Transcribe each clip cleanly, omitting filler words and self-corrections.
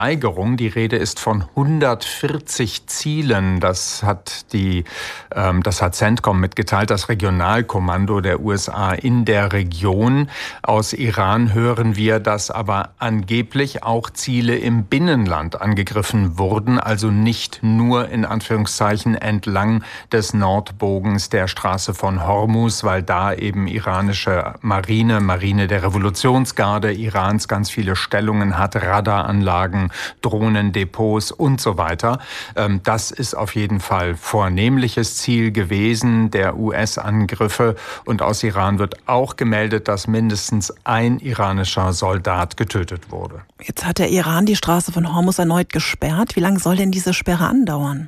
Verweigerung. Die Rede ist von 140 Zielen. Das hat CENTCOM mitgeteilt, das Regionalkommando der USA in der Region. Aus Iran hören wir, dass aber angeblich auch Ziele im Binnenland angegriffen wurden, also nicht nur in Anführungszeichen entlang des Nordbogens der Straße von Hormuz, weil da eben iranische Marine der Revolutionsgarde Irans ganz viele Stellungen hat, Radaranlagen, Drohnendepots und so weiter. Das ist auf jeden Fall vornehmliches Ziel gewesen der US-Angriffe. Und aus Iran wird auch gemeldet, dass mindestens ein iranischer Soldat getötet wurde. Jetzt hat der Iran die Straße von Hormuz erneut gesperrt. Wie lange soll denn diese Sperre andauern?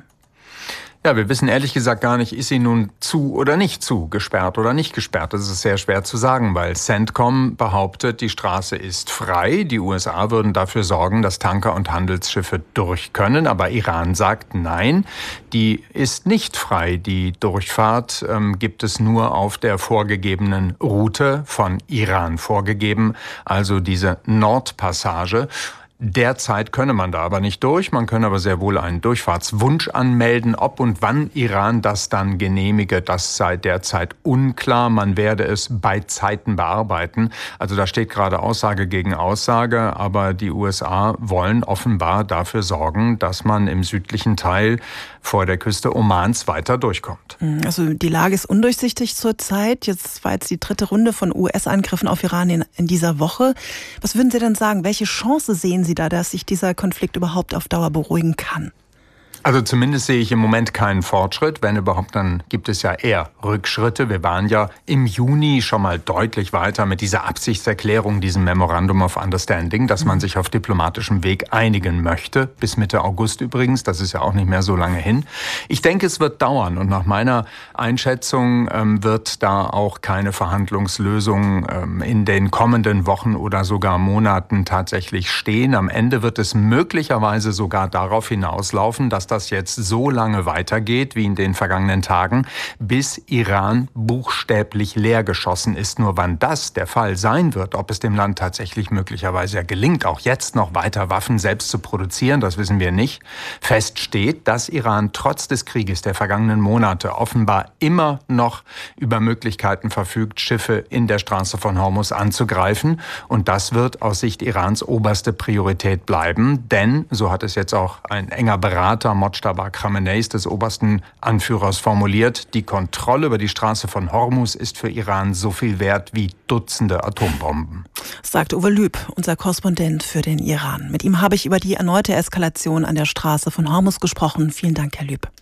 Ja, wir wissen ehrlich gesagt gar nicht, ist sie nun zu oder nicht zu, gesperrt oder nicht gesperrt. Das ist sehr schwer zu sagen, weil CENTCOM behauptet, die Straße ist frei. Die USA würden dafür sorgen, dass Tanker und Handelsschiffe durch können. Aber Iran sagt, nein, die ist nicht frei. Die Durchfahrt gibt es nur auf der vorgegebenen Route von Iran vorgegeben, also diese Nordpassage. Derzeit könne man da aber nicht durch. Man könne aber sehr wohl einen Durchfahrtswunsch anmelden. Ob und wann Iran das dann genehmige, das sei derzeit unklar. Man werde es bei Zeiten bearbeiten. Also da steht gerade Aussage gegen Aussage. Aber die USA wollen offenbar dafür sorgen, dass man im südlichen Teil vor der Küste Omans weiter durchkommt. Also die Lage ist undurchsichtig zurzeit. Jetzt war die dritte Runde von US-Angriffen auf Iran in dieser Woche. Was würden Sie denn sagen? Welche Chance sehen Sie da, dass sich dieser Konflikt überhaupt auf Dauer beruhigen kann? Also zumindest sehe ich im Moment keinen Fortschritt. Wenn überhaupt, dann gibt es ja eher Rückschritte. Wir waren ja im Juni schon mal deutlich weiter mit dieser Absichtserklärung, diesem Memorandum of Understanding, dass man sich auf diplomatischem Weg einigen möchte. Bis Mitte August übrigens, das ist ja auch nicht mehr so lange hin. Ich denke, es wird dauern und nach meiner Einschätzung wird da auch keine Verhandlungslösung in den kommenden Wochen oder sogar Monaten tatsächlich stehen. Am Ende wird es möglicherweise sogar darauf hinauslaufen, dass das jetzt so lange weitergeht wie in den vergangenen Tagen, bis Iran buchstäblich leergeschossen ist. Nur wann das der Fall sein wird, ob es dem Land tatsächlich möglicherweise gelingt, auch jetzt noch weiter Waffen selbst zu produzieren, das wissen wir nicht. Fest steht, dass Iran trotz des Krieges der vergangenen Monate offenbar immer noch über Möglichkeiten verfügt, Schiffe in der Straße von Hormuz anzugreifen. Und das wird aus Sicht Irans oberste Priorität bleiben. Denn, so hat es jetzt auch ein enger Berater Mojtaba Khameneis, des obersten Anführers, formuliert, die Kontrolle über die Straße von Hormuz ist für Iran so viel wert wie Dutzende Atombomben. Sagt Uwe Lüb, unser Korrespondent für den Iran. Mit ihm habe ich über die erneute Eskalation an der Straße von Hormuz gesprochen. Vielen Dank, Herr Lüb.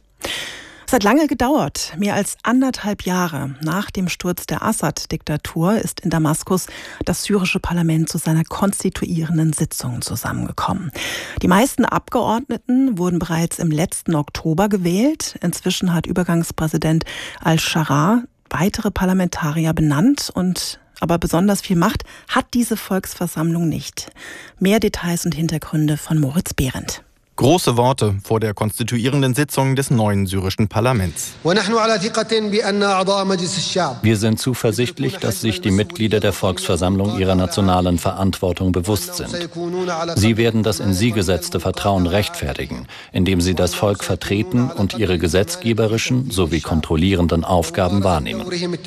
Es hat lange gedauert. Mehr als 1,5 Jahre nach dem Sturz der Assad-Diktatur ist in Damaskus das syrische Parlament zu seiner konstituierenden Sitzung zusammengekommen. Die meisten Abgeordneten wurden bereits im letzten Oktober gewählt. Inzwischen hat Übergangspräsident al-Sharaa weitere Parlamentarier benannt aber besonders viel Macht hat diese Volksversammlung nicht. Mehr Details und Hintergründe von Moritz Behrendt. Große Worte vor der konstituierenden Sitzung des neuen syrischen Parlaments. Wir sind zuversichtlich, dass sich die Mitglieder der Volksversammlung ihrer nationalen Verantwortung bewusst sind. Sie werden das in sie gesetzte Vertrauen rechtfertigen, indem sie das Volk vertreten und ihre gesetzgeberischen sowie kontrollierenden Aufgaben wahrnehmen.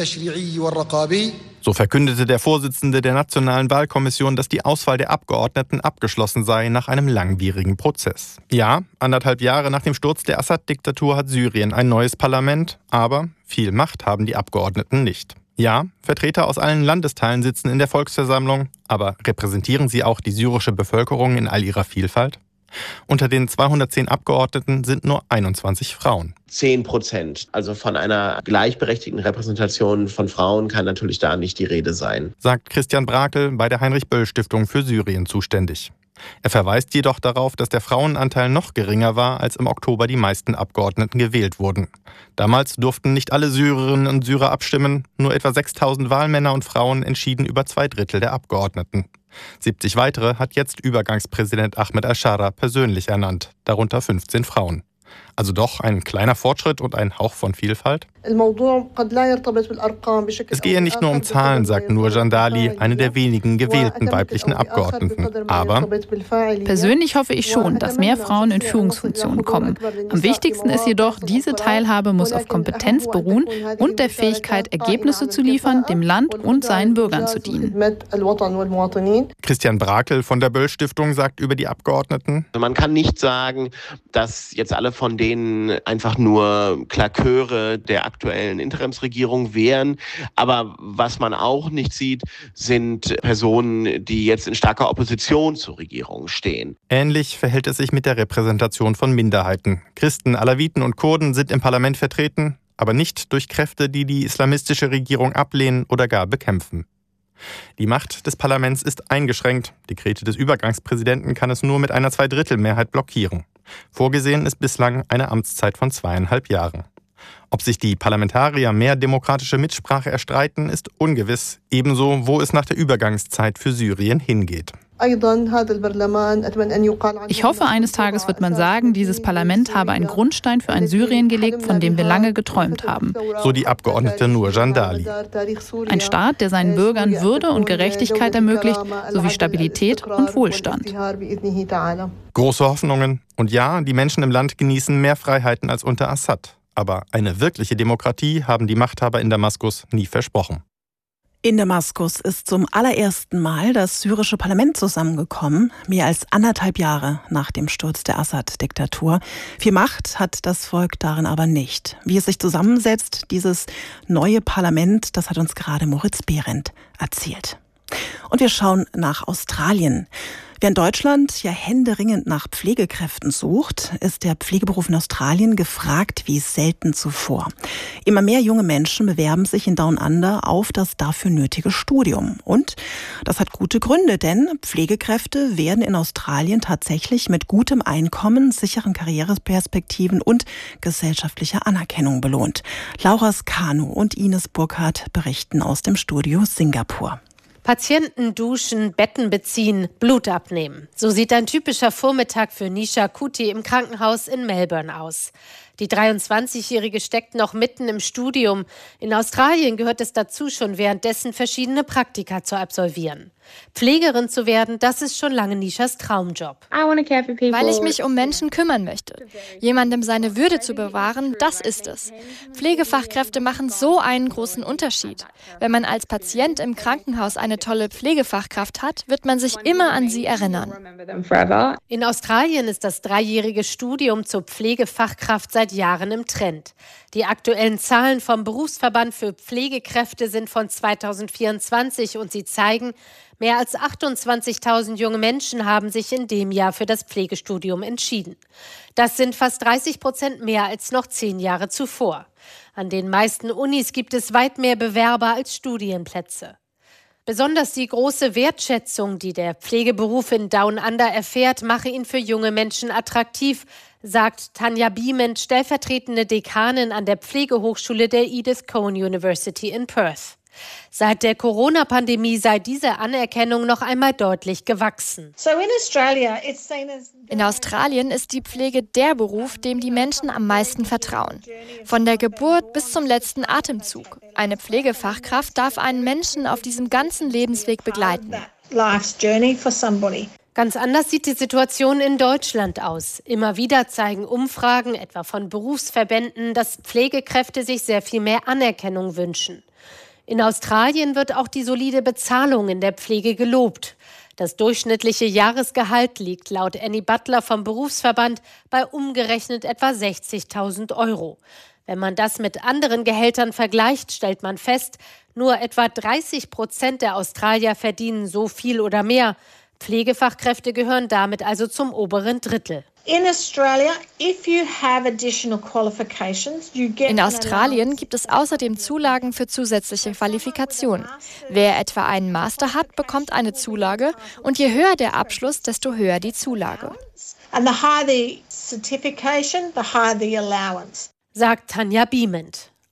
So verkündete der Vorsitzende der Nationalen Wahlkommission, dass die Auswahl der Abgeordneten abgeschlossen sei nach einem langwierigen Prozess. Ja, 1,5 Jahre nach dem Sturz der Assad-Diktatur hat Syrien ein neues Parlament, aber viel Macht haben die Abgeordneten nicht. Ja, Vertreter aus allen Landesteilen sitzen in der Volksversammlung, aber repräsentieren sie auch die syrische Bevölkerung in all ihrer Vielfalt? Unter den 210 Abgeordneten sind nur 21 Frauen. 10%. Also von einer gleichberechtigten Repräsentation von Frauen kann natürlich da nicht die Rede sein, sagt Christian Brakel, bei der Heinrich-Böll-Stiftung für Syrien zuständig. Er verweist jedoch darauf, dass der Frauenanteil noch geringer war, als im Oktober die meisten Abgeordneten gewählt wurden. Damals durften nicht alle Syrerinnen und Syrer abstimmen, nur etwa 6.000 Wahlmänner und Frauen entschieden über 2/3 der Abgeordneten. 70 weitere hat jetzt Übergangspräsident Ahmed al-Sharaa persönlich ernannt, darunter 15 Frauen. Also doch ein kleiner Fortschritt und ein Hauch von Vielfalt? Es gehe nicht nur um Zahlen, sagt Nur Jandali, eine der wenigen gewählten weiblichen Abgeordneten. Aber persönlich hoffe ich schon, dass mehr Frauen in Führungsfunktionen kommen. Am wichtigsten ist jedoch, diese Teilhabe muss auf Kompetenz beruhen und der Fähigkeit, Ergebnisse zu liefern, dem Land und seinen Bürgern zu dienen. Christian Brakel von der Böll-Stiftung sagt über die Abgeordneten: Man kann nicht sagen, dass jetzt alle von denen einfach nur Klaköre der aktuellen Interimsregierung wären. Aber was man auch nicht sieht, sind Personen, die jetzt in starker Opposition zur Regierung stehen. Ähnlich verhält es sich mit der Repräsentation von Minderheiten. Christen, Alawiten und Kurden sind im Parlament vertreten, aber nicht durch Kräfte, die die islamistische Regierung ablehnen oder gar bekämpfen. Die Macht des Parlaments ist eingeschränkt. Dekrete des Übergangspräsidenten kann es nur mit einer Zweidrittelmehrheit blockieren. Vorgesehen ist bislang eine Amtszeit von 2,5 Jahren. Ob sich die Parlamentarier mehr demokratische Mitsprache erstreiten, ist ungewiss. Ebenso, wo es nach der Übergangszeit für Syrien hingeht. Ich hoffe, eines Tages wird man sagen, dieses Parlament habe einen Grundstein für ein Syrien gelegt, von dem wir lange geträumt haben. So die Abgeordnete Nur Jandali. Ein Staat, der seinen Bürgern Würde und Gerechtigkeit ermöglicht, sowie Stabilität und Wohlstand. Große Hoffnungen. Und ja, die Menschen im Land genießen mehr Freiheiten als unter Assad. Aber eine wirkliche Demokratie haben die Machthaber in Damaskus nie versprochen. In Damaskus ist zum allerersten Mal das syrische Parlament zusammengekommen, mehr als 1,5 Jahre nach dem Sturz der Assad-Diktatur. Viel Macht hat das Volk darin aber nicht. Wie es sich zusammensetzt, dieses neue Parlament, das hat uns gerade Moritz Behrendt erzählt. Und wir schauen nach Australien. Wer in Deutschland ja händeringend nach Pflegekräften sucht, ist der Pflegeberuf in Australien gefragt wie selten zuvor. Immer mehr junge Menschen bewerben sich in Down Under auf das dafür nötige Studium. Und das hat gute Gründe, denn Pflegekräfte werden in Australien tatsächlich mit gutem Einkommen, sicheren Karriereperspektiven und gesellschaftlicher Anerkennung belohnt. Laura Skanu und Ines Burkhardt berichten aus dem Studio Singapur. Patienten duschen, Betten beziehen, Blut abnehmen. So sieht ein typischer Vormittag für Nisha Kuti im Krankenhaus in Melbourne aus. Die 23-Jährige steckt noch mitten im Studium. In Australien gehört es dazu, schon währenddessen verschiedene Praktika zu absolvieren. Pflegerin zu werden, das ist schon lange Nishas Traumjob. Weil ich mich um Menschen kümmern möchte. Jemandem seine Würde zu bewahren, das ist es. Pflegefachkräfte machen so einen großen Unterschied. Wenn man als Patient im Krankenhaus eine tolle Pflegefachkraft hat, wird man sich immer an sie erinnern. In Australien ist das 3-jährige Studium zur Pflegefachkraft seit Jahren im Trend. Die aktuellen Zahlen vom Berufsverband für Pflegekräfte sind von 2024 und sie zeigen, mehr als 28.000 junge Menschen haben sich in dem Jahr für das Pflegestudium entschieden. Das sind fast 30% mehr als noch 10 Jahre zuvor. An den meisten Unis gibt es weit mehr Bewerber als Studienplätze. Besonders die große Wertschätzung, die der Pflegeberuf in Down Under erfährt, mache ihn für junge Menschen attraktiv, sagt Tanja Biement, stellvertretende Dekanin an der Pflegehochschule der Edith Cowan University in Perth. Seit der Corona-Pandemie sei diese Anerkennung noch einmal deutlich gewachsen. In Australien ist die Pflege der Beruf, dem die Menschen am meisten vertrauen. Von der Geburt bis zum letzten Atemzug. Eine Pflegefachkraft darf einen Menschen auf diesem ganzen Lebensweg begleiten. Ganz anders sieht die Situation in Deutschland aus. Immer wieder zeigen Umfragen, etwa von Berufsverbänden, dass Pflegekräfte sich sehr viel mehr Anerkennung wünschen. In Australien wird auch die solide Bezahlung in der Pflege gelobt. Das durchschnittliche Jahresgehalt liegt laut Annie Butler vom Berufsverband bei umgerechnet etwa 60.000 €. Wenn man das mit anderen Gehältern vergleicht, stellt man fest, nur etwa 30% der Australier verdienen so viel oder mehr. Pflegefachkräfte gehören damit also zum oberen Drittel. In Australien gibt es außerdem Zulagen für zusätzliche Qualifikationen. Wer etwa einen Master hat, bekommt eine Zulage und je höher der Abschluss, desto höher die Zulage. Sagt Tanja Biement.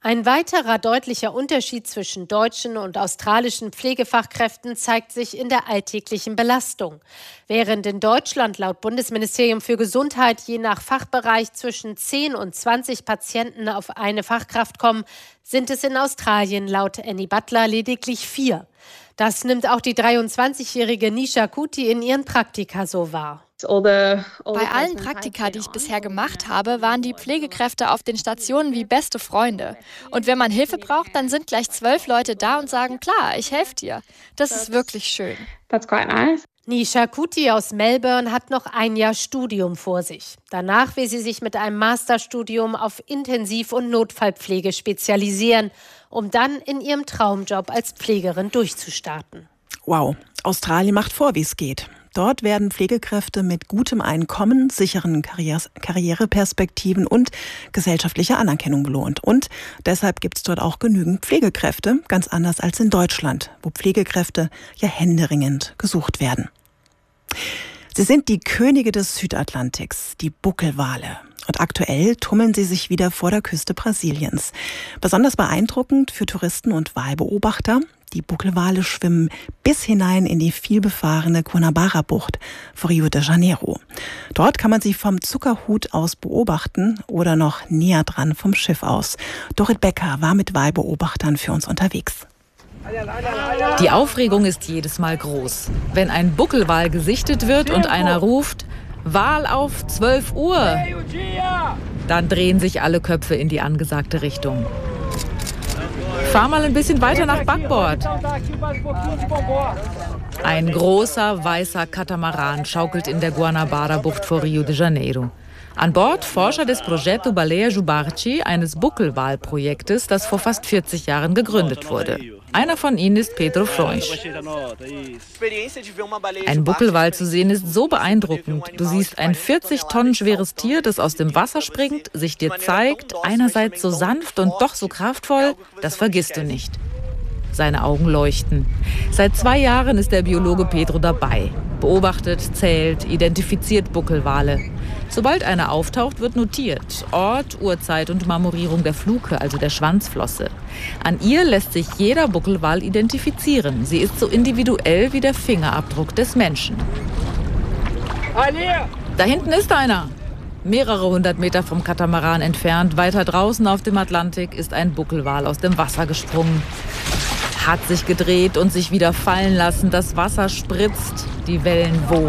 Ein weiterer deutlicher Unterschied zwischen deutschen und australischen Pflegefachkräften zeigt sich in der alltäglichen Belastung. Während in Deutschland laut Bundesministerium für Gesundheit je nach Fachbereich zwischen 10 und 20 Patienten auf eine Fachkraft kommen, sind es in Australien laut Annie Butler lediglich 4. Das nimmt auch die 23-jährige Nisha Kuti in ihren Praktika so wahr. Bei allen Praktika, die ich bisher gemacht habe, waren die Pflegekräfte auf den Stationen wie beste Freunde. Und wenn man Hilfe braucht, dann sind gleich 12 Leute da und sagen, klar, ich helfe dir. Das ist wirklich schön. That's quite nice. Nisha Kuti aus Melbourne hat noch ein Jahr Studium vor sich. Danach will sie sich mit einem Masterstudium auf Intensiv- und Notfallpflege spezialisieren, um dann in ihrem Traumjob als Pflegerin durchzustarten. Wow, Australien macht vor, wie es geht. Dort werden Pflegekräfte mit gutem Einkommen, sicheren Karriereperspektiven und gesellschaftlicher Anerkennung belohnt. Und deshalb gibt es dort auch genügend Pflegekräfte, ganz anders als in Deutschland, wo Pflegekräfte ja händeringend gesucht werden. Sie sind die Könige des Südatlantiks, die Buckelwale. Und aktuell tummeln sie sich wieder vor der Küste Brasiliens. Besonders beeindruckend für Touristen und Walbeobachter: die Buckelwale schwimmen bis hinein in die vielbefahrene Guanabara-Bucht vor Rio de Janeiro. Dort kann man sie vom Zuckerhut aus beobachten oder noch näher dran vom Schiff aus. Dorit Becker war mit Walbeobachtern für uns unterwegs. Die Aufregung ist jedes Mal groß. Wenn ein Buckelwal gesichtet wird und einer ruft, Wal auf 12 Uhr, dann drehen sich alle Köpfe in die angesagte Richtung. Fahr mal ein bisschen weiter nach Backbord. Ein großer weißer Katamaran schaukelt in der Guanabara-Bucht vor Rio de Janeiro. An Bord Forscher des Projeto Baleia Jubarchi, eines Buckelwalprojektes, das vor fast 40 Jahren gegründet wurde. Einer von ihnen ist Pedro Freunch. Ein Buckelwal zu sehen ist so beeindruckend. Du siehst ein 40 Tonnen schweres Tier, das aus dem Wasser springt, sich dir zeigt, einerseits so sanft und doch so kraftvoll, das vergisst du nicht. Seine Augen leuchten. Seit 2 Jahren ist der Biologe Pedro dabei. Beobachtet, zählt, identifiziert Buckelwale. Sobald einer auftaucht, wird notiert. Ort, Uhrzeit und Marmorierung der Fluke, also der Schwanzflosse. An ihr lässt sich jeder Buckelwal identifizieren. Sie ist so individuell wie der Fingerabdruck des Menschen. Da hinten ist einer. Mehrere 100 Meter vom Katamaran entfernt, weiter draußen auf dem Atlantik, ist ein Buckelwal aus dem Wasser gesprungen. Hat sich gedreht und sich wieder fallen lassen. Das Wasser spritzt, die Wellen wogen.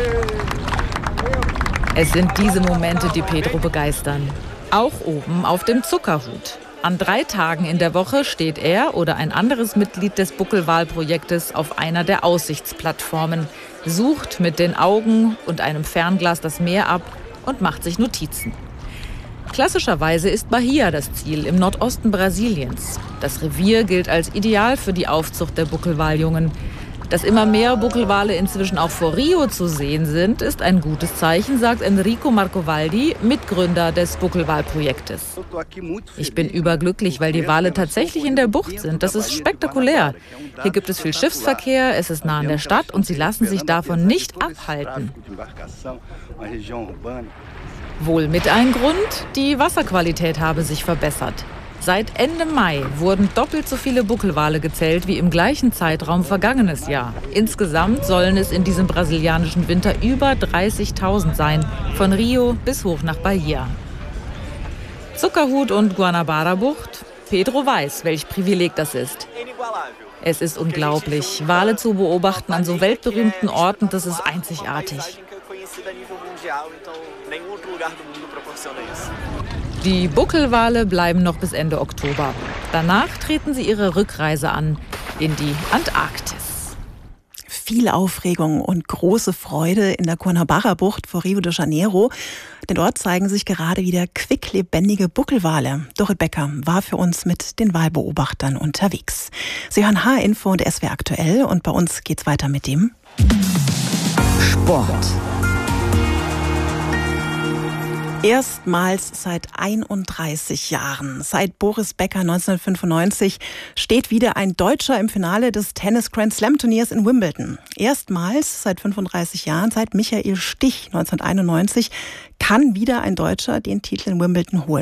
Es sind diese Momente, die Pedro begeistern. Auch oben auf dem Zuckerhut. An 3 Tagen in der Woche steht er oder ein anderes Mitglied des Buckelwalprojektes auf einer der Aussichtsplattformen, sucht mit den Augen und einem Fernglas das Meer ab und macht sich Notizen. Klassischerweise ist Bahia das Ziel im Nordosten Brasiliens. Das Revier gilt als ideal für die Aufzucht der Buckelwaljungen. Dass immer mehr Buckelwale inzwischen auch vor Rio zu sehen sind, ist ein gutes Zeichen, sagt Enrico Marcovaldi, Mitgründer des Buckelwalprojektes. Ich bin überglücklich, weil die Wale tatsächlich in der Bucht sind. Das ist spektakulär. Hier gibt es viel Schiffsverkehr, es ist nah an der Stadt und sie lassen sich davon nicht abhalten. Wohl mit ein Grund, die Wasserqualität habe sich verbessert. Seit Ende Mai wurden doppelt so viele Buckelwale gezählt wie im gleichen Zeitraum vergangenes Jahr. Insgesamt sollen es in diesem brasilianischen Winter über 30.000 sein, von Rio bis hoch nach Bahia. Zuckerhut und Guanabara-Bucht? Pedro weiß, welch Privileg das ist. Es ist unglaublich, Wale zu beobachten an so weltberühmten Orten, das ist einzigartig. Die Buckelwale bleiben noch bis Ende Oktober. Danach treten sie ihre Rückreise an in die Antarktis. Viel Aufregung und große Freude in der Guanabara-Bucht vor Rio de Janeiro. Denn dort zeigen sich gerade wieder quicklebendige Buckelwale. Dorit Becker war für uns mit den Walbeobachtern unterwegs. Sie hören H-Info und SWR aktuell. Und bei uns geht's weiter mit dem Sport. Erstmals seit 31 Jahren, seit Boris Becker 1995, steht wieder ein Deutscher im Finale des Tennis-Grand-Slam-Turniers in Wimbledon. Erstmals seit 35 Jahren, seit Michael Stich 1991, kann wieder ein Deutscher den Titel in Wimbledon holen.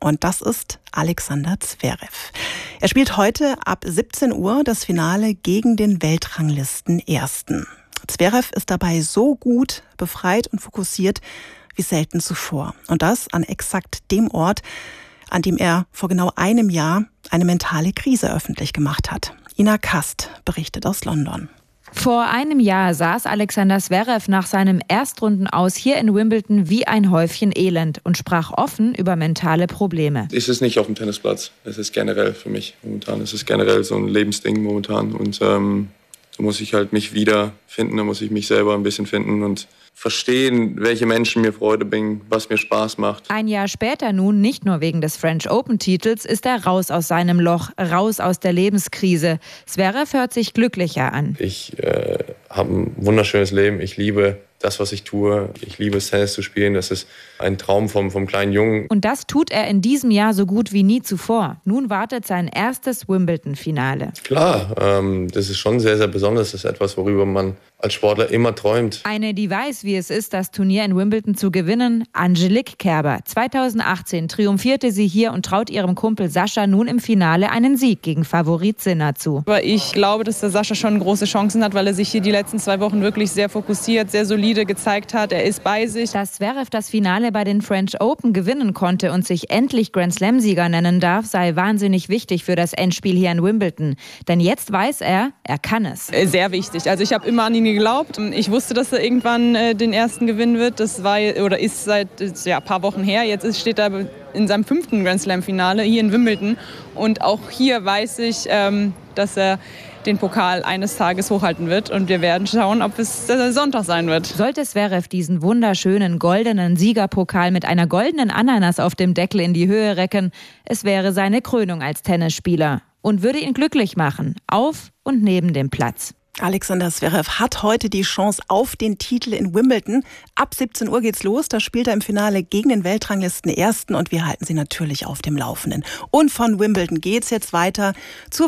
Und das ist Alexander Zverev. Er spielt heute ab 17 Uhr das Finale gegen den Weltranglisten-Ersten. Zverev ist dabei so gut, befreit und fokussiert wie selten zuvor. Und das an exakt dem Ort, an dem er vor genau einem Jahr eine mentale Krise öffentlich gemacht hat. Ina Kast berichtet aus London. Vor einem Jahr saß Alexander Zverev nach seinem Erstrundenaus hier in Wimbledon wie ein Häufchen Elend und sprach offen über mentale Probleme. Es ist nicht auf dem Tennisplatz, es ist generell für mich momentan. Es ist generell so ein Lebensding momentan und da muss ich halt mich wiederfinden, da muss ich mich selber ein bisschen finden und verstehen, welche Menschen mir Freude bringen, was mir Spaß macht. Ein Jahr später nun, nicht nur wegen des French Open-Titels, ist er raus aus seinem Loch, raus aus der Lebenskrise. Zverev hört sich glücklicher an. Ich habe ein wunderschönes Leben, ich liebe das, was ich tue. Ich liebe es, Tennis zu spielen. Das ist ein Traum vom kleinen Jungen. Und das tut er in diesem Jahr so gut wie nie zuvor. Nun wartet sein erstes Wimbledon-Finale. Klar, das ist schon sehr, sehr besonders. Das ist etwas, worüber man als Sportler immer träumt. Eine, die weiß, wie es ist, das Turnier in Wimbledon zu gewinnen, Angelique Kerber. 2018 triumphierte sie hier und traut ihrem Kumpel Sascha nun im Finale einen Sieg gegen Favorit Sinner zu. Aber ich glaube, dass der Sascha schon große Chancen hat, weil er sich hier die letzten 2 Wochen wirklich sehr fokussiert, sehr solide gezeigt hat. Er ist bei sich. Dass Zverev das Finale bei den French Open gewinnen konnte und sich endlich Grand Slam-Sieger nennen darf, sei wahnsinnig wichtig für das Endspiel hier in Wimbledon. Denn jetzt weiß er kann es. Sehr wichtig. Also ich habe immer an ihn geglaubt. Ich wusste, dass er irgendwann den ersten gewinnen wird. Das war oder ist seit ein paar Wochen her. Jetzt steht er in seinem 5. Grand Slam-Finale hier in Wimbledon. Und auch hier weiß ich, dass er den Pokal eines Tages hochhalten wird. Und wir werden schauen, ob es Sonntag sein wird. Sollte Zverev diesen wunderschönen goldenen Siegerpokal mit einer goldenen Ananas auf dem Deckel in die Höhe recken, es wäre seine Krönung als Tennisspieler und würde ihn glücklich machen, auf und neben dem Platz. Alexander Zverev hat heute die Chance auf den Titel in Wimbledon. Ab 17 Uhr geht's los. Da spielt er im Finale gegen den Weltranglisten-Ersten und wir halten Sie natürlich auf dem Laufenden. Und von Wimbledon geht's jetzt weiter zur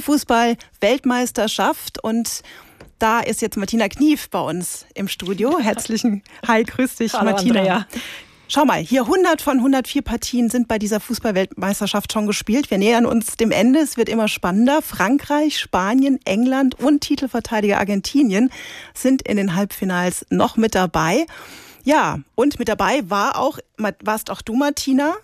Fußball-Weltmeisterschaft und da ist jetzt Martina Knief bei uns im Studio. Hi, grüß dich, Hallo, Martina. Andrea. Schau mal, hier 100 von 104 Partien sind bei dieser Fußball-Weltmeisterschaft schon gespielt. Wir nähern uns dem Ende, es wird immer spannender. Frankreich, Spanien, England und Titelverteidiger Argentinien sind in den Halbfinals noch mit dabei. Ja, und mit dabei warst auch du, Martina.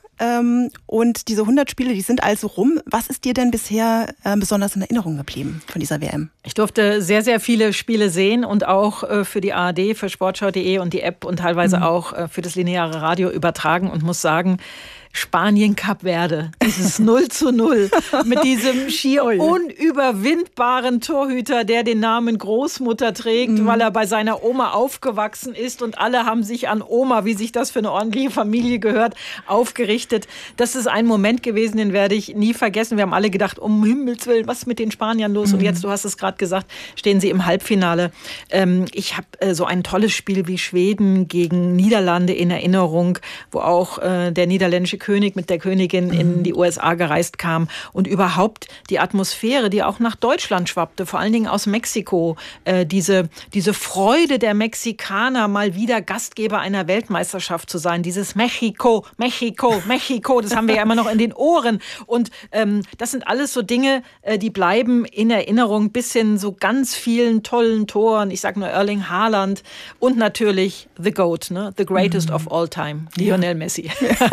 Und diese 100 Spiele, die sind also rum. Was ist dir denn bisher besonders in Erinnerung geblieben von dieser WM? Ich durfte sehr, sehr viele Spiele sehen und auch für die ARD, für Sportschau.de und die App und teilweise auch für das lineare Radio übertragen und muss sagen, Spanien, Kap Verde, dieses 0:0 mit diesem schier unüberwindbaren Torhüter, der den Namen Großmutter trägt, weil er bei seiner Oma aufgewachsen ist und alle haben sich an Oma, wie sich das für eine ordentliche Familie gehört, aufgerichtet. Das ist ein Moment gewesen, den werde ich nie vergessen. Wir haben alle gedacht, um Himmels Willen, was ist mit den Spaniern los? Und jetzt, du hast es gerade gesagt, stehen sie im Halbfinale. Ich habe so ein tolles Spiel wie Schweden gegen Niederlande in Erinnerung, wo auch der niederländische König mit der Königin in die USA gereist kam und überhaupt die Atmosphäre, die auch nach Deutschland schwappte, vor allen Dingen aus Mexiko, diese Freude der Mexikaner, mal wieder Gastgeber einer Weltmeisterschaft zu sein, dieses Mexiko, Mexiko, Mexiko, das haben wir ja immer noch in den Ohren und das sind alles so Dinge, die bleiben in Erinnerung bis hin so ganz vielen tollen Toren, ich sage nur Erling Haaland und natürlich The GOAT, ne? The greatest of all time, Lionel Messi.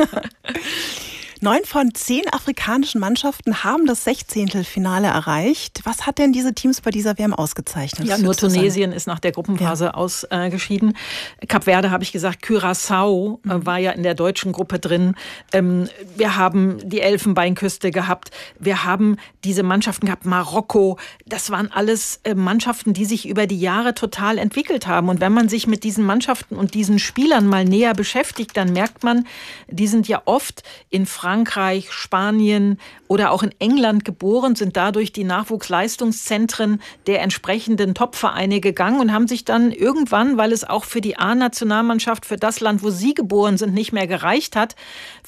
9 von 10 afrikanischen Mannschaften haben das 16. Finale erreicht. Was hat denn diese Teams bei dieser WM ausgezeichnet? Ja, nur Tunesien ist nach der Gruppenphase ausgeschieden. Kap Verde, habe ich gesagt, Curaçao war ja in der deutschen Gruppe drin. Wir haben die Elfenbeinküste gehabt. Wir haben diese Mannschaften gehabt, Marokko. Das waren alles Mannschaften, die sich über die Jahre total entwickelt haben. Und wenn man sich mit diesen Mannschaften und diesen Spielern mal näher beschäftigt, dann merkt man, die sind ja oft in Frankreich, Spanien oder auch in England geboren, sind dadurch die Nachwuchsleistungszentren der entsprechenden Topvereine gegangen und haben sich dann irgendwann, weil es auch für die A-Nationalmannschaft, für das Land, wo sie geboren sind, nicht mehr gereicht hat, für die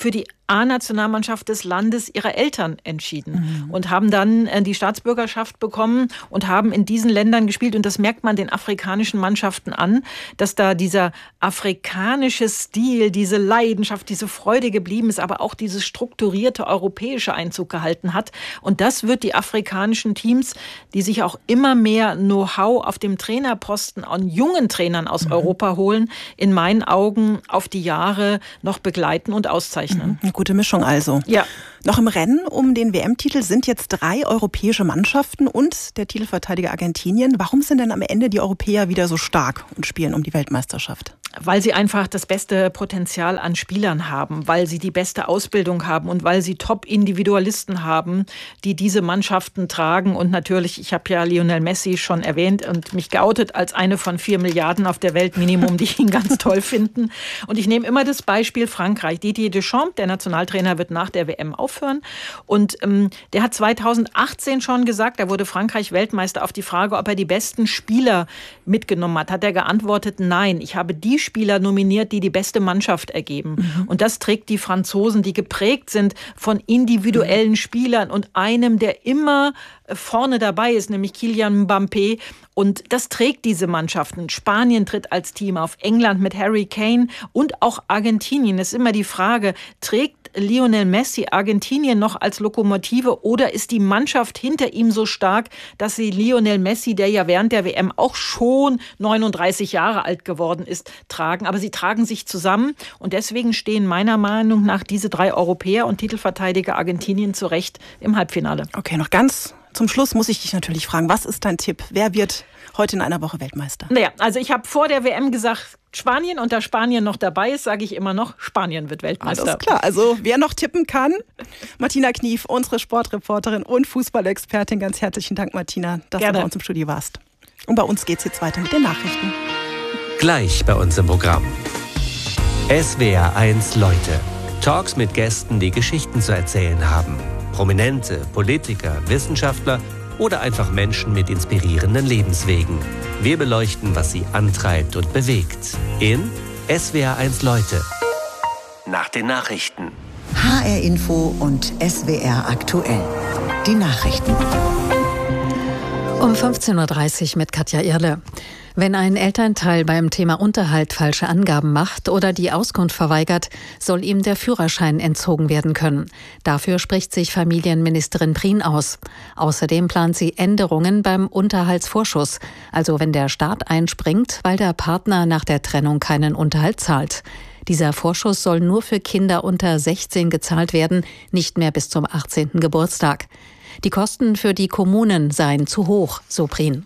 A-Nationalmannschaft des Landes ihrer Eltern entschieden und haben dann die Staatsbürgerschaft bekommen und haben in diesen Ländern gespielt. Und das merkt man den afrikanischen Mannschaften an, dass da dieser afrikanische Stil, diese Leidenschaft, diese Freude geblieben ist, aber auch dieses strukturierte europäische Einzug gehalten hat. Und das wird die afrikanischen Teams, die sich auch immer mehr Know-how auf dem Trainerposten an jungen Trainern aus Europa holen, in meinen Augen auf die Jahre noch begleiten und auszeichnen. Eine gute Mischung also. Ja. Noch im Rennen um den WM-Titel sind jetzt 3 europäische Mannschaften und der Titelverteidiger Argentinien. Warum sind denn am Ende die Europäer wieder so stark und spielen um die Weltmeisterschaft? Weil sie einfach das beste Potenzial an Spielern haben, weil sie die beste Ausbildung haben und weil sie Top-Individualisten haben, die diese Mannschaften tragen. Und natürlich, ich habe ja Lionel Messi schon erwähnt und mich geoutet als eine von 4 Milliarden auf der Welt Minimum, die ihn ganz toll finden. Und ich nehme immer das Beispiel Frankreich. Didier Deschamps, der Nationaltrainer, wird nach der WM aufhören. Und der hat 2018 schon gesagt, da wurde Frankreich Weltmeister, auf die Frage, ob er die besten Spieler mitgenommen hat er geantwortet, nein, ich habe die Spieler nominiert, die die beste Mannschaft ergeben. Und das trägt die Franzosen, die geprägt sind von individuellen Spielern und einem, der immer vorne dabei ist, nämlich Kylian Mbappé. Und das trägt diese Mannschaften. Spanien tritt als Team auf, England mit Harry Kane und auch Argentinien. Es ist immer die Frage, trägt Lionel Messi Argentinien noch als Lokomotive oder ist die Mannschaft hinter ihm so stark, dass sie Lionel Messi, der ja während der WM auch schon 39 Jahre alt geworden ist, tragen? Aber sie tragen sich zusammen und deswegen stehen meiner Meinung nach diese 3 Europäer und Titelverteidiger Argentinien zu Recht im Halbfinale. Okay, noch ganz zum Schluss muss ich dich natürlich fragen, was ist dein Tipp? Wer wird heute in einer Woche Weltmeister? Naja, also ich habe vor der WM gesagt, Spanien, und da Spanien noch dabei ist, sage ich immer noch, Spanien wird Weltmeister. Alles klar, also wer noch tippen kann, Martina Knief, unsere Sportreporterin und Fußballexpertin. Ganz herzlichen Dank, Martina, dass du bei uns im Studio warst. Und bei uns geht's jetzt weiter mit den Nachrichten. Gleich bei uns im Programm. SWR1 Leute. Talks mit Gästen, die Geschichten zu erzählen haben. Prominente, Politiker, Wissenschaftler oder einfach Menschen mit inspirierenden Lebenswegen. Wir beleuchten, was sie antreibt und bewegt. In SWR1 Leute. Nach den Nachrichten. HR Info und SWR aktuell. Die Nachrichten. Um 15.30 Uhr mit Katja Irle. Wenn ein Elternteil beim Thema Unterhalt falsche Angaben macht oder die Auskunft verweigert, soll ihm der Führerschein entzogen werden können. Dafür spricht sich Familienministerin Prien aus. Außerdem plant sie Änderungen beim Unterhaltsvorschuss, also wenn der Staat einspringt, weil der Partner nach der Trennung keinen Unterhalt zahlt. Dieser Vorschuss soll nur für Kinder unter 16 gezahlt werden, nicht mehr bis zum 18. Geburtstag. Die Kosten für die Kommunen seien zu hoch, so Prien.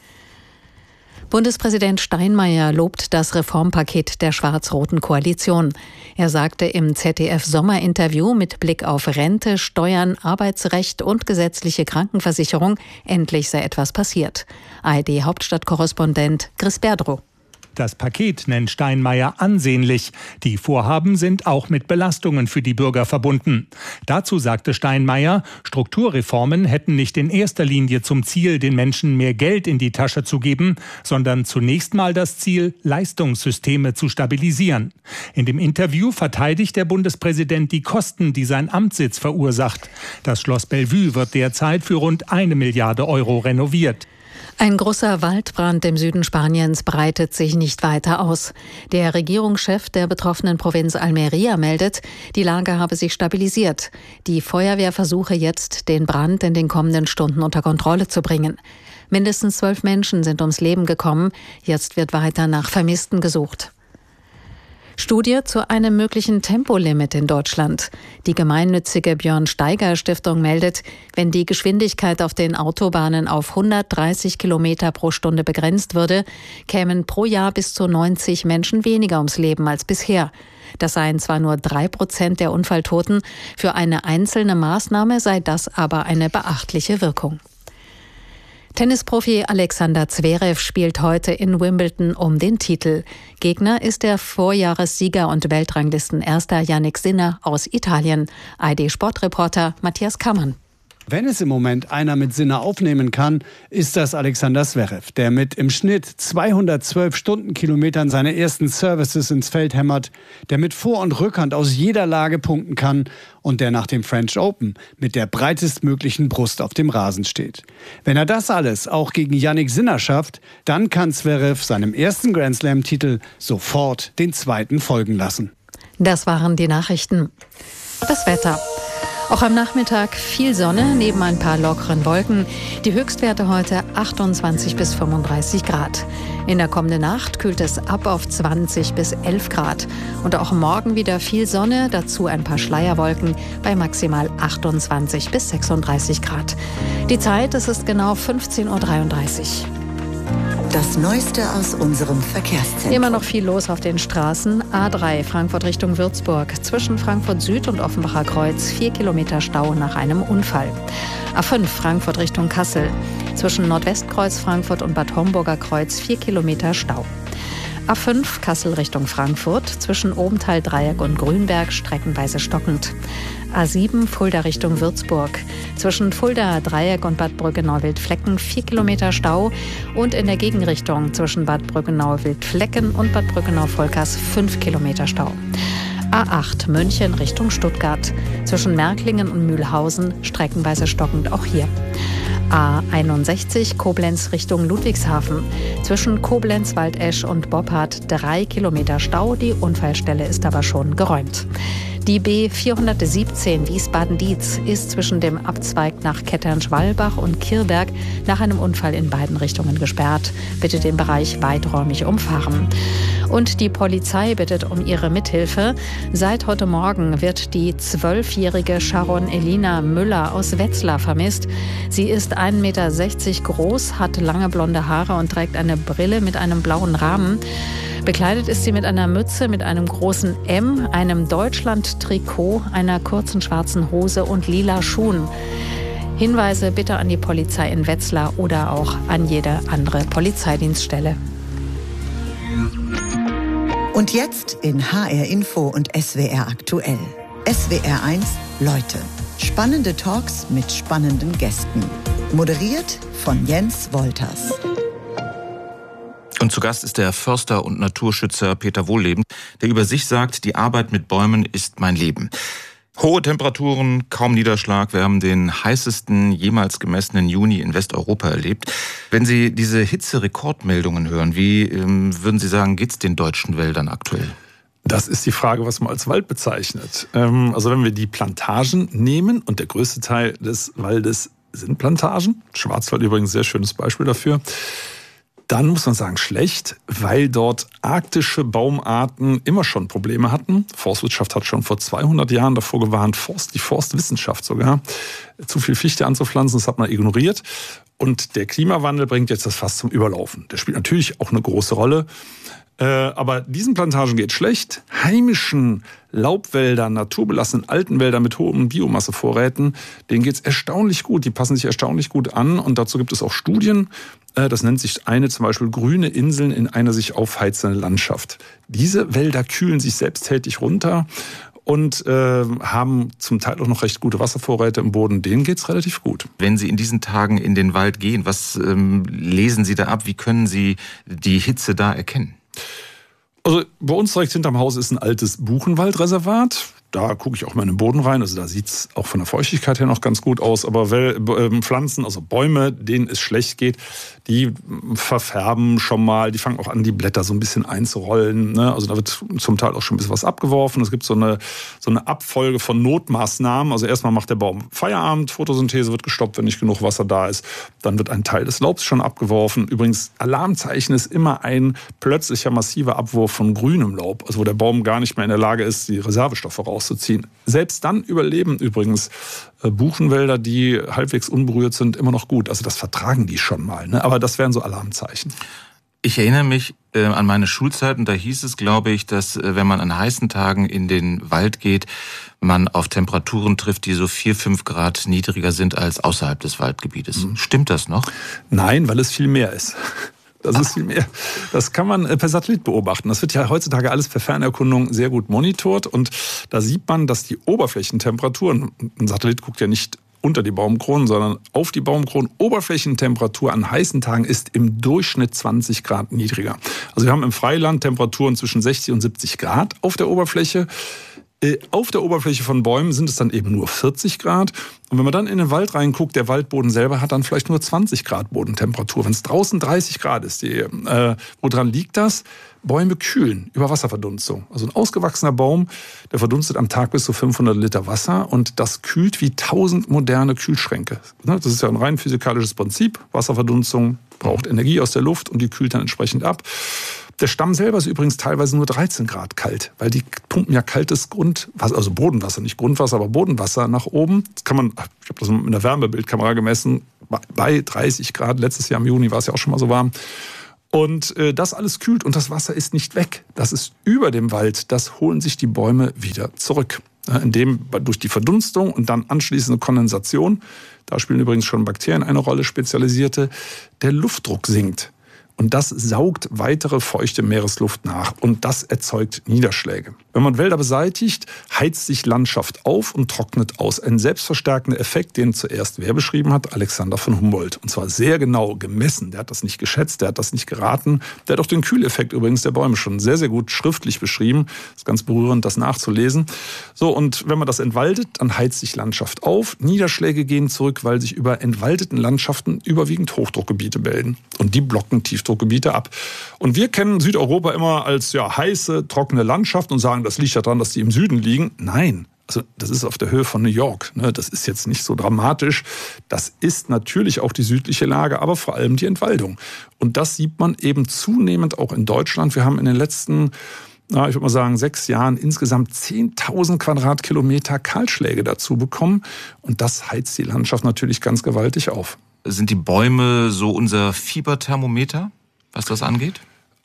Bundespräsident Steinmeier lobt das Reformpaket der schwarz-roten Koalition. Er sagte im ZDF-Sommerinterview mit Blick auf Rente, Steuern, Arbeitsrecht und gesetzliche Krankenversicherung, endlich sei etwas passiert. ARD-Hauptstadtkorrespondent Chris Berdrow. Das Paket nennt Steinmeier ansehnlich. Die Vorhaben sind auch mit Belastungen für die Bürger verbunden. Dazu sagte Steinmeier, Strukturreformen hätten nicht in erster Linie zum Ziel, den Menschen mehr Geld in die Tasche zu geben, sondern zunächst mal das Ziel, Leistungssysteme zu stabilisieren. In dem Interview verteidigt der Bundespräsident die Kosten, die sein Amtssitz verursacht. Das Schloss Bellevue wird derzeit für rund 1 Milliarde Euro renoviert. Ein großer Waldbrand im Süden Spaniens breitet sich nicht weiter aus. Der Regierungschef der betroffenen Provinz Almería meldet, die Lage habe sich stabilisiert. Die Feuerwehr versuche jetzt, den Brand in den kommenden Stunden unter Kontrolle zu bringen. Mindestens 12 Menschen sind ums Leben gekommen. Jetzt wird weiter nach Vermissten gesucht. Studie zu einem möglichen Tempolimit in Deutschland. Die gemeinnützige Björn-Steiger-Stiftung meldet, wenn die Geschwindigkeit auf den Autobahnen auf 130 Kilometer pro Stunde begrenzt würde, kämen pro Jahr bis zu 90 Menschen weniger ums Leben als bisher. Das seien zwar nur 3% der Unfalltoten, für eine einzelne Maßnahme sei das aber eine beachtliche Wirkung. Tennisprofi Alexander Zverev spielt heute in Wimbledon um den Titel. Gegner ist der Vorjahressieger und Weltranglistenerster Jannik Sinner aus Italien. ARD-Sportreporter Matthias Kammann. Wenn es im Moment einer mit Sinne aufnehmen kann, ist das Alexander Zverev, der mit im Schnitt 212 Stundenkilometern seine ersten Services ins Feld hämmert, der mit Vor- und Rückhand aus jeder Lage punkten kann und der nach dem French Open mit der breitestmöglichen Brust auf dem Rasen steht. Wenn er das alles auch gegen Jannik Sinner schafft, dann kann Zverev seinem ersten Grand Slam-Titel sofort den zweiten folgen lassen. Das waren die Nachrichten. Das Wetter. Auch am Nachmittag viel Sonne, neben ein paar lockeren Wolken. Die Höchstwerte heute 28 bis 35 Grad. In der kommenden Nacht kühlt es ab auf 20 bis 11 Grad. Und auch morgen wieder viel Sonne, dazu ein paar Schleierwolken bei maximal 28 bis 36 Grad. Die Zeit, es ist genau 15.33 Uhr. Das Neueste aus unserem Verkehrszentrum. Immer noch viel los auf den Straßen. A3 Frankfurt Richtung Würzburg. Zwischen Frankfurt Süd und Offenbacher Kreuz 4 Kilometer Stau nach einem Unfall. A5 Frankfurt Richtung Kassel. Zwischen Nordwestkreuz Frankfurt und Bad Homburger Kreuz 4 Kilometer Stau. A5 Kassel Richtung Frankfurt. Zwischen Obenthal Dreieck und Grünberg streckenweise stockend. A7 Fulda Richtung Würzburg. Zwischen Fulda Dreieck und Bad Brückenau-Wildflecken 4 Kilometer Stau und in der Gegenrichtung zwischen Bad Brückenau-Wildflecken und Bad Brückenau-Volkers 5 Kilometer Stau. A8 München Richtung Stuttgart. Zwischen Märklingen und Mühlhausen streckenweise stockend auch hier. A61 Koblenz Richtung Ludwigshafen. Zwischen Koblenz, Waldesch und Boppard 3 Kilometer Stau. Die Unfallstelle ist aber schon geräumt. Die B417 Wiesbaden-Dietz ist zwischen dem Abzweig nach Kettern-Schwalbach und Kirberg nach einem Unfall in beiden Richtungen gesperrt. Bitte den Bereich weiträumig umfahren. Und die Polizei bittet um ihre Mithilfe. Seit heute Morgen wird die 12-jährige Sharon Elina Müller aus Wetzlar vermisst. Sie ist 1,60 Meter groß, hat lange blonde Haare und trägt eine Brille mit einem blauen Rahmen. Bekleidet ist sie mit einer Mütze mit einem großen M, einem Deutschland-Trikot, einer kurzen schwarzen Hose und lila Schuhen. Hinweise bitte an die Polizei in Wetzlar oder auch an jede andere Polizeidienststelle. Und jetzt in HR Info und SWR aktuell. SWR 1 Leute. Spannende Talks mit spannenden Gästen. Moderiert von Jens Wolters. Und zu Gast ist der Förster und Naturschützer Peter Wohlleben, der über sich sagt, die Arbeit mit Bäumen ist mein Leben. Hohe Temperaturen, kaum Niederschlag. Wir haben den heißesten jemals gemessenen Juni in Westeuropa erlebt. Wenn Sie diese Hitzerekordmeldungen hören, wie würden Sie sagen, geht's den deutschen Wäldern aktuell? Das ist die Frage, was man als Wald bezeichnet. Also wenn wir die Plantagen nehmen, und der größte Teil des Waldes sind Plantagen, Schwarzwald übrigens ein sehr schönes Beispiel dafür, dann muss man sagen, schlecht, weil dort arktische Baumarten immer schon Probleme hatten. Forstwirtschaft hat schon vor 200 Jahren davor gewarnt, die Forstwissenschaft sogar, zu viel Fichte anzupflanzen, das hat man ignoriert. Und der Klimawandel bringt jetzt das Fass zum Überlaufen. Der spielt natürlich auch eine große Rolle. Aber diesen Plantagen geht schlecht. Heimischen Laubwäldern, naturbelassenen alten Wäldern mit hohen Biomassevorräten, denen geht's erstaunlich gut. Die passen sich erstaunlich gut an. Und dazu gibt es auch Studien. Das nennt sich eine zum Beispiel grüne Inseln in einer sich aufheizenden Landschaft. Diese Wälder kühlen sich selbsttätig runter und haben zum Teil auch noch recht gute Wasservorräte im Boden. Denen geht's relativ gut. Wenn Sie in diesen Tagen in den Wald gehen, was lesen Sie da ab? Wie können Sie die Hitze da erkennen? Also bei uns direkt hinterm Haus ist ein altes Buchenwaldreservat. Da gucke ich auch mal in den Boden rein. Also da sieht's auch von der Feuchtigkeit her noch ganz gut aus. Aber Pflanzen, also Bäume, denen es schlecht geht, die verfärben schon mal. Die fangen auch an, die Blätter so ein bisschen einzurollen. Ne? Also da wird zum Teil auch schon ein bisschen was abgeworfen. Es gibt so eine Abfolge von Notmaßnahmen. Also erstmal macht der Baum Feierabend, Photosynthese wird gestoppt, wenn nicht genug Wasser da ist. Dann wird ein Teil des Laubs schon abgeworfen. Übrigens, Alarmzeichen ist immer ein plötzlicher massiver Abwurf von grünem Laub. Also wo der Baum gar nicht mehr in der Lage ist, die Reservestoffe rauszuziehen. Selbst dann überleben übrigens Buchenwälder, die halbwegs unberührt sind, immer noch gut. Also das vertragen die schon mal. Ne? Aber das wären so Alarmzeichen. Ich erinnere mich an meine Schulzeiten. Da hieß es, glaube ich, dass wenn man an heißen Tagen in den Wald geht, man auf Temperaturen trifft, die so 4-5 Grad niedriger sind als außerhalb des Waldgebietes. Stimmt das noch? Nein, weil es viel mehr ist. Das ist viel mehr. Das kann man per Satellit beobachten. Das wird ja heutzutage alles per Fernerkundung sehr gut monitort. Und da sieht man, dass die Oberflächentemperaturen, ein Satellit guckt ja nicht unter die Baumkronen, sondern auf die Baumkronen. Oberflächentemperatur an heißen Tagen ist im Durchschnitt 20 Grad niedriger. Also wir haben im Freiland Temperaturen zwischen 60 und 70 Grad auf der Oberfläche. Auf der Oberfläche von Bäumen sind es dann eben nur 40 Grad. Und wenn man dann in den Wald reinguckt, der Waldboden selber hat dann vielleicht nur 20 Grad Bodentemperatur. Wenn es draußen 30 Grad ist, woran liegt das? Bäume kühlen über Wasserverdunstung. Also ein ausgewachsener Baum, der verdunstet am Tag bis zu 500 Liter Wasser und das kühlt wie 1000 moderne Kühlschränke. Das ist ja ein rein physikalisches Prinzip. Wasserverdunstung braucht Energie aus der Luft und die kühlt dann entsprechend ab. Der Stamm selber ist übrigens teilweise nur 13 Grad kalt, weil die pumpen ja kaltes Grundwasser, also Bodenwasser, nicht Grundwasser, aber Bodenwasser nach oben. Das kann man, ich habe das mit einer Wärmebildkamera gemessen, bei 30 Grad. Letztes Jahr im Juni war es ja auch schon mal so warm. Und das alles kühlt und das Wasser ist nicht weg. Das ist über dem Wald. Das holen sich die Bäume wieder zurück. Indem durch die Verdunstung und dann anschließende Kondensation, da spielen übrigens schon Bakterien eine Rolle, spezialisierte, der Luftdruck sinkt. Und das saugt weitere feuchte Meeresluft nach und das erzeugt Niederschläge. Wenn man Wälder beseitigt, heizt sich Landschaft auf und trocknet aus. Ein selbstverstärkender Effekt, den zuerst wer beschrieben hat? Alexander von Humboldt. Und zwar sehr genau gemessen. Der hat das nicht geschätzt, der hat das nicht geraten. Der hat auch den Kühleffekt übrigens der Bäume schon sehr, sehr gut schriftlich beschrieben. Das ist ganz berührend, das nachzulesen. So, und wenn man das entwaldet, dann heizt sich Landschaft auf. Niederschläge gehen zurück, weil sich über entwaldeten Landschaften überwiegend Hochdruckgebiete bilden. Und die blocken Tiefdruckgebiete ab. Und wir kennen Südeuropa immer als heiße, trockene Landschaft und sagen, das liegt daran, dass die im Süden liegen. Nein, also das ist auf der Höhe von New York. Das ist jetzt nicht so dramatisch. Das ist natürlich auch die südliche Lage, aber vor allem die Entwaldung. Und das sieht man eben zunehmend auch in Deutschland. Wir haben in den letzten, ich würde mal sagen, 6 Jahren insgesamt 10.000 Quadratkilometer Kahlschläge dazu bekommen. Und das heizt die Landschaft natürlich ganz gewaltig auf. Sind die Bäume so unser Fieberthermometer, was das angeht?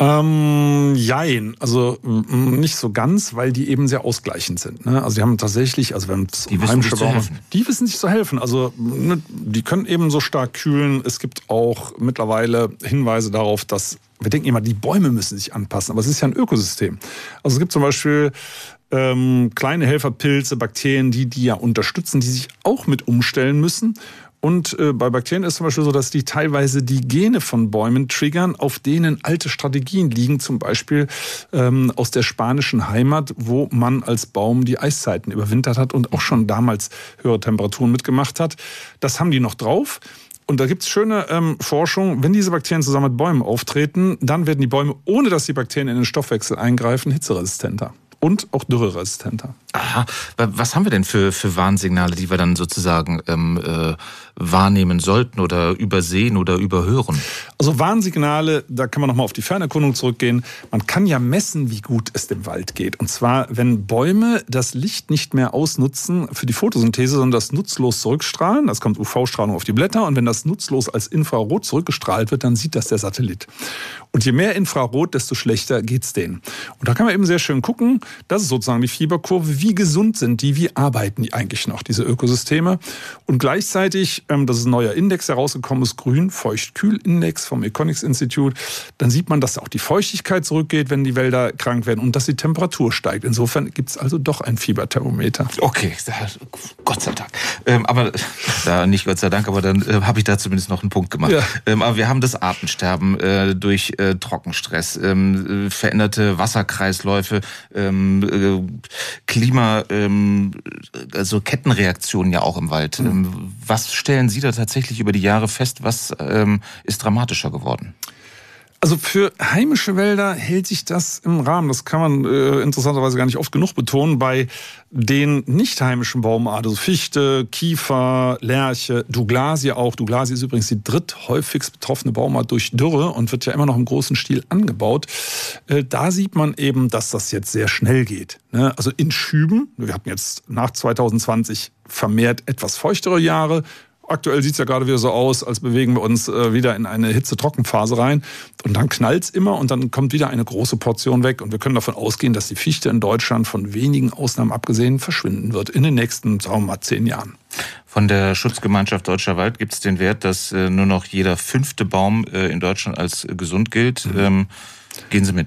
Jein, also nicht so ganz, weil die eben sehr ausgleichend sind. Also die haben tatsächlich, also wenn es heimische Bäume, die wissen sich zu helfen. Also die können eben so stark kühlen. Es gibt auch mittlerweile Hinweise darauf, dass wir denken immer, die Bäume müssen sich anpassen, aber es ist ja ein Ökosystem. Also es gibt zum Beispiel kleine Helferpilze, Bakterien, die ja unterstützen, die sich auch mit umstellen müssen. Und bei Bakterien ist zum Beispiel so, dass die teilweise die Gene von Bäumen triggern, auf denen alte Strategien liegen, zum Beispiel aus der spanischen Heimat, wo man als Baum die Eiszeiten überwintert hat und auch schon damals höhere Temperaturen mitgemacht hat. Das haben die noch drauf. Und da gibt es schöne Forschung, wenn diese Bakterien zusammen mit Bäumen auftreten, dann werden die Bäume, ohne dass die Bakterien in den Stoffwechsel eingreifen, hitzeresistenter. Und auch dürreresistenter. Aha. Was haben wir denn für Warnsignale, die wir dann sozusagen wahrnehmen sollten oder übersehen oder überhören? Also Warnsignale, da kann man nochmal auf die Fernerkundung zurückgehen. Man kann ja messen, wie gut es dem Wald geht. Und zwar, wenn Bäume das Licht nicht mehr ausnutzen für die Photosynthese, sondern das nutzlos zurückstrahlen, das kommt UV-Strahlung auf die Blätter, und wenn das nutzlos als Infrarot zurückgestrahlt wird, dann sieht das der Satellit. Und je mehr Infrarot, desto schlechter geht's denen. Und da kann man eben sehr schön gucken, das ist sozusagen die Fieberkurve, wie gesund sind die, wie arbeiten die eigentlich noch, diese Ökosysteme. Und gleichzeitig, das ist ein neuer Index herausgekommen ist, Grün-Feucht-Kühl-Index vom Econix Institute, dann sieht man, dass auch die Feuchtigkeit zurückgeht, wenn die Wälder krank werden, und dass die Temperatur steigt. Insofern gibt es also doch ein Fieberthermometer. Okay, Gott sei Dank. Aber nicht Gott sei Dank, aber dann habe ich da zumindest noch einen Punkt gemacht. Ja. Aber wir haben das Artensterben durch Trockenstress, veränderte Wasserkreisläufe, Klima, also Kettenreaktionen ja auch im Wald. Was stellen Sie da tatsächlich über die Jahre fest? Was ist dramatischer geworden? Also für heimische Wälder hält sich das im Rahmen. Das kann man interessanterweise gar nicht oft genug betonen. Bei den nicht heimischen Baumarten, also Fichte, Kiefer, Lärche, Douglasie auch. Douglasie ist übrigens die dritthäufigst betroffene Baumart durch Dürre und wird ja immer noch im großen Stil angebaut. Da sieht man eben, dass das jetzt sehr schnell geht. Also in Schüben, wir hatten jetzt nach 2020 vermehrt etwas feuchtere Jahre. Aktuell sieht es ja gerade wieder so aus, als bewegen wir uns wieder in eine Hitze-Trockenphase rein. Und dann knallt's immer und dann kommt wieder eine große Portion weg. Und wir können davon ausgehen, dass die Fichte in Deutschland von wenigen Ausnahmen abgesehen verschwinden wird in den nächsten, sagen wir mal, 10 Jahren. Von der Schutzgemeinschaft Deutscher Wald gibt es den Wert, dass nur noch jeder 5. Baum in Deutschland als gesund gilt. Gehen Sie mit?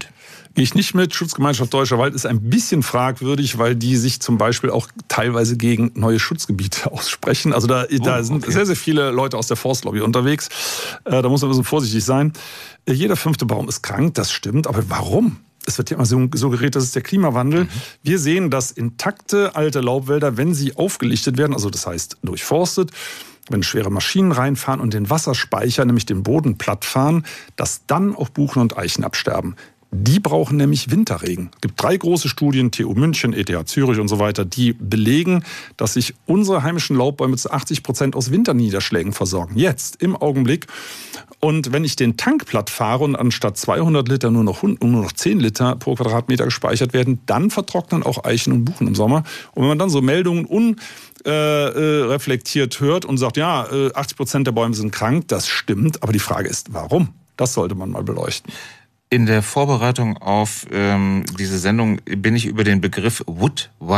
Gehe ich nicht mit. Schutzgemeinschaft Deutscher Wald ist ein bisschen fragwürdig, weil die sich zum Beispiel auch teilweise gegen neue Schutzgebiete aussprechen. Also da sind sehr, sehr viele Leute aus der Forstlobby unterwegs. Da muss man ein bisschen vorsichtig sein. Jeder 5. Baum ist krank, das stimmt. Aber warum? Es wird ja immer so geredet, das ist der Klimawandel. Wir sehen, dass intakte alte Laubwälder, wenn sie aufgelichtet werden, also das heißt durchforstet, wenn schwere Maschinen reinfahren und den Wasserspeicher, nämlich den Boden platt fahren, dass dann auch Buchen und Eichen absterben. Die brauchen nämlich Winterregen. Es gibt 3 große Studien, TU München, ETH Zürich und so weiter, die belegen, dass sich unsere heimischen Laubbäume zu 80% aus Winterniederschlägen versorgen. Jetzt, im Augenblick. Und wenn ich den Tank platt fahre und anstatt 200 Liter nur noch 10 Liter pro Quadratmeter gespeichert werden, dann vertrocknen auch Eichen und Buchen im Sommer. Und wenn man dann so Meldungen unreflektiert hört und sagt, ja, 80% der Bäume sind krank, das stimmt. Aber die Frage ist, warum? Das sollte man mal beleuchten. In der Vorbereitung auf diese Sendung bin ich über den Begriff Wood